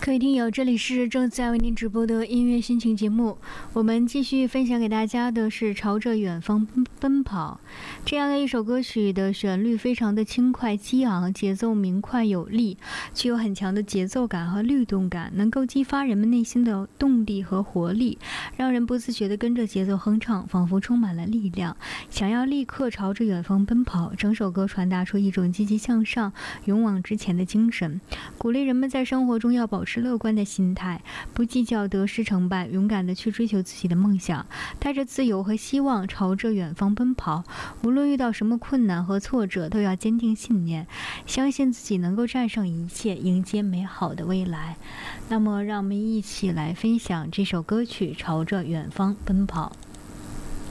各位听友，这里是正在为您直播的音乐心情节目，我们继续分享给大家的是朝着远方奔跑这样的一首歌曲，的旋律非常的轻快激昂，节奏明快有力，具有很强的节奏感和律动感，能够激发人们内心的动力和活力，让人不自觉地跟着节奏哼唱，仿佛充满了力量，想要立刻朝着远方奔跑。整首歌传达出一种积极向上、勇往直前的精神，鼓励人们在生活中要保持乐观的心态，不计较得失成败，勇敢地去追求自己的梦想，带着自由和希望朝着远方奔跑。无论遇到什么困难和挫折，都要坚定信念，相信自己能够战胜一切，迎接美好的未来。那么让我们一起来分享这首歌曲《朝着远方奔跑》。